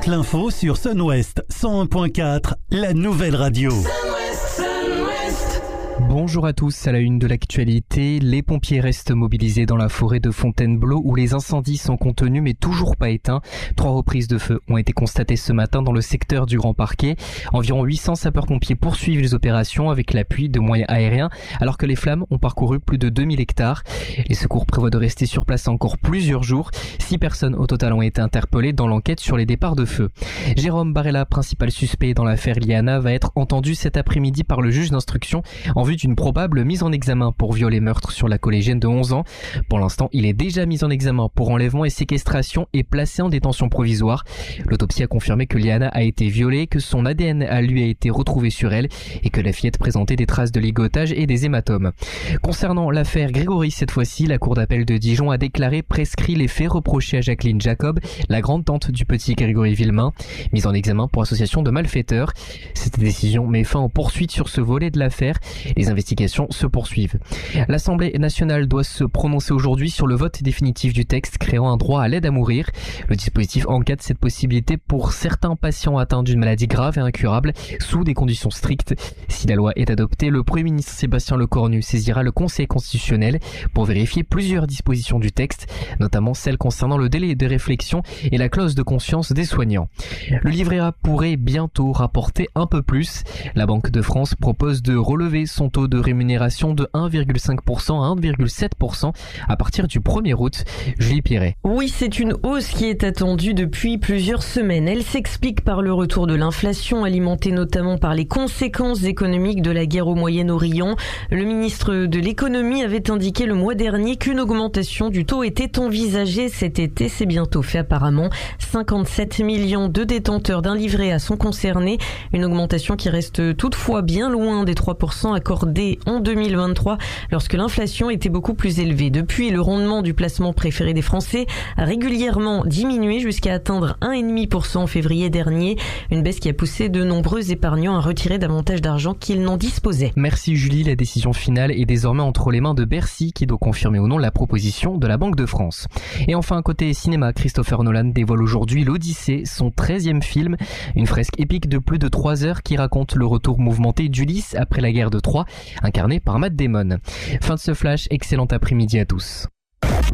toute l'info sur Sun West 101.4, la nouvelle radio. Bonjour à tous, à la une de l'actualité, les pompiers restent mobilisés dans la forêt de Fontainebleau où les incendies sont contenus mais toujours pas éteints. 3 reprises de feu ont été constatées ce matin dans le secteur du Grand Parquet. Environ 800 sapeurs-pompiers poursuivent les opérations avec l'appui de moyens aériens alors que les flammes ont parcouru plus de 2000 hectares. Les secours prévoient de rester sur place encore plusieurs jours. 6 personnes au total ont été interpellées dans l'enquête sur les départs de feu. Jérôme Barella, principal suspect dans l'affaire Liana, va être entendu cet après-midi par le juge d'instruction en vue d'une probable mise en examen pour viol et meurtre sur la collégienne de 11 ans. Pour l'instant, il est déjà mis en examen pour enlèvement et séquestration et placé en détention provisoire. L'autopsie a confirmé que Liana a été violée, que son ADN à lui a été retrouvé sur elle et que la fillette présentait des traces de ligotage et des hématomes. Concernant l'affaire Grégory, cette fois-ci, la cour d'appel de Dijon a déclaré prescrit les faits reprochés à Jacqueline Jacob, la grande-tante du petit Grégory Villemain, mise en examen pour association de malfaiteurs. Cette décision met fin aux poursuites sur ce volet de l'affaire. Les investigations se poursuivent. L'Assemblée nationale doit se prononcer aujourd'hui sur le vote définitif du texte créant un droit à l'aide à mourir. Le dispositif encadre cette possibilité pour certains patients atteints d'une maladie grave et incurable sous des conditions strictes. Si la loi est adoptée, le Premier ministre Sébastien Lecornu saisira le Conseil constitutionnel pour vérifier plusieurs dispositions du texte, notamment celles concernant le délai de réflexion et la clause de conscience des soignants. Le livret A pourrait bientôt rapporter un peu plus. La Banque de France propose de relever son taux de rémunération de 1,5% à 1,7% à partir du 1er août. Julie Pierret. Oui, c'est une hausse qui est attendue depuis plusieurs semaines. Elle s'explique par le retour de l'inflation, alimentée notamment par les conséquences économiques de la guerre au Moyen-Orient. Le ministre de l'économie avait indiqué le mois dernier qu'une augmentation du taux était envisagée cet été. C'est bientôt fait apparemment. 57 millions de détenteurs d'un livret A sont concernés. Une augmentation qui reste toutefois bien loin des 3% accordés en 2023 lorsque l'inflation était beaucoup plus élevée. Depuis, le rendement du placement préféré des Français a régulièrement diminué jusqu'à atteindre 1,5% en février dernier. Une baisse qui a poussé de nombreux épargnants à retirer davantage d'argent qu'ils n'en disposaient. Merci Julie, la décision finale est désormais entre les mains de Bercy qui doit confirmer ou non la proposition de la Banque de France. Et enfin, côté cinéma, Christopher Nolan dévoile aujourd'hui l'Odyssée, son 13e film, une fresque épique de plus de 3 heures qui raconte le retour mouvementé d'Ulysse après la guerre de Troie, incarné par Matt Damon. Fin de ce flash, excellent après-midi à tous.